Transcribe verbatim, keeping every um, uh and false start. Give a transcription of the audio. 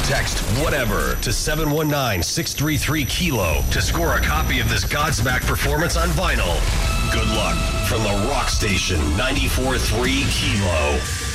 Text whatever to seven one nine, six three three, Kilo to score a copy of this Godsmack performance on vinyl. Good luck from the Rock Station ninety-four point three Kilo.